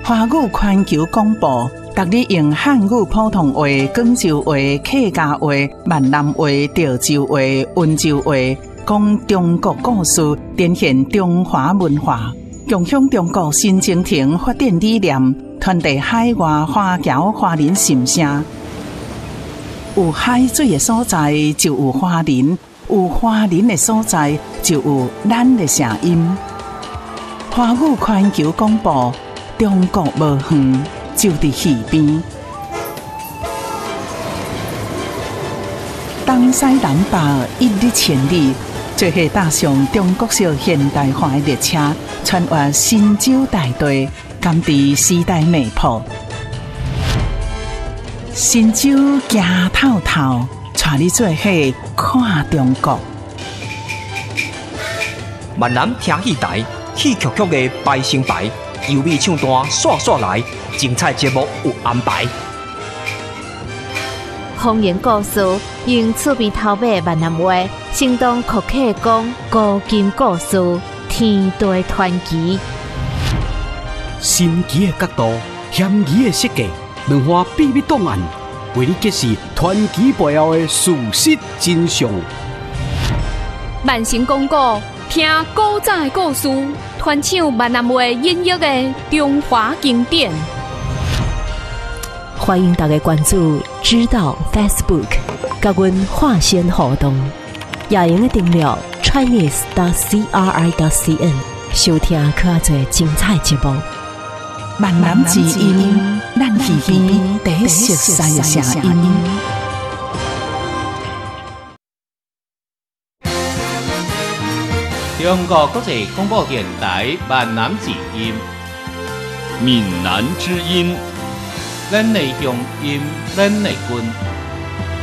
华语环球广播，逐日用汉语普通话、广州话、客家话、闽南话、潮州话、温州话，讲中国故事，展现中华文化，共享中国新征程发展理念，传递海外华侨华人心声。有海水的所在就有华人，有华人的所在就有咱的声音。华语环球广播，中国无远，就伫耳边。东西南北一日千里，做伙踏上中国式现代化的列车，穿越神州大地，甘知时代脉搏。神州行透透，带你做伙看中国。 闽南听戏台，戏曲曲的排成排，优美唱段刷刷来，精彩节目有安排。 方言故事用趣味头尾闽南话，生动酷客讲古今故事，天地传奇。 神奇的角度，险疑的设计，文化秘密档案，为你揭示传奇背后的事实真相。 万神讲古，听古早的故事，传唱闽南话音乐的中华经典。 欢迎大家关注知道 Facebook， 甲阮化身互动，也用订阅 Chinese.CRI.CN， 收听更多精彩节目。 闽南之音，咱耳边第一熟悉的声音。 中国国际广播电台闽南之音， 闽南之音。 咱的乡音，咱的根。